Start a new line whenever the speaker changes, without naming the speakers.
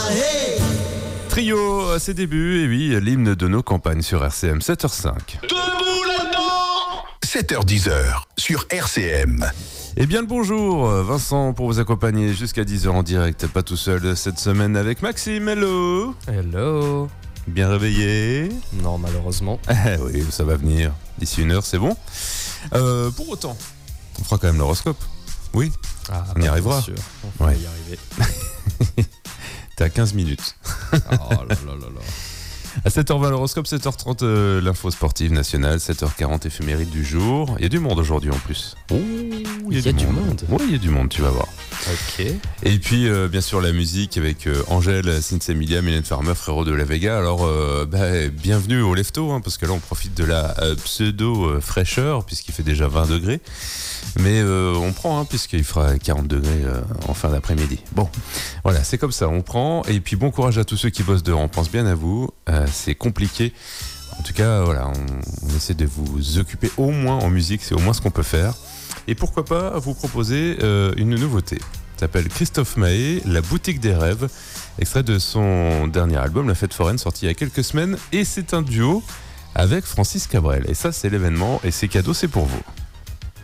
Trio à ses débuts, et oui, l'hymne de nos campagnes sur RCM, 7h05.
Debout là-dedans
7h-10h sur RCM.
Eh bien le bonjour, Vincent pour vous accompagner jusqu'à 10h en direct, pas tout seul cette semaine avec Maxime, hello.
Hello.
Bien réveillé?
Non, malheureusement.
Oui, ça va venir, d'ici une heure c'est bon. Pour autant, on fera quand même l'horoscope. Oui, on y arrivera.
Bien sûr, on va
Ouais.
y arriver.
T'es à 15 minutes.
Oh là là là là.
À 7h20 l'horoscope, 7h30 l'info sportive nationale, 7h40 éphéméride du jour. Il y a du monde aujourd'hui en plus. Oh,
il y a du monde.
Oui, il y a du monde, tu vas voir.
Ok.
Et puis bien sûr la musique avec Angèle, Cynthia Emilia, Mylène Farmer, Frérot de la Vega. Alors bienvenue au Lefto, hein, parce que là on profite de la pseudo fraîcheur puisqu'il fait déjà 20 degrés. Mais on prend, hein, puisqu'il fera 40 degrés en fin d'après-midi. Bon, voilà, c'est comme ça, on prend. Et puis bon courage à tous ceux qui bossent dehors, on pense bien à vous. C'est compliqué. En tout cas, voilà, on essaie de vous occuper au moins en musique, c'est au moins ce qu'on peut faire. Et pourquoi pas vous proposer une nouveauté. Ça s'appelle Christophe Mahé, La Boutique des Rêves, extrait de son dernier album, La Fête Foraine, sorti il y a quelques semaines. Et c'est un duo avec Francis Cabrel. Et ça, c'est l'événement, et c'est cadeau, c'est pour vous.